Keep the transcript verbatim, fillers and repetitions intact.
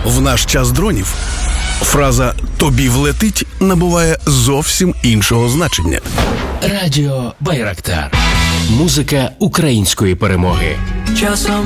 В наш час дронів фраза «тобі влетить» набуває зовсім іншого значення. Радіо Байрактар. Музика української перемоги. Часом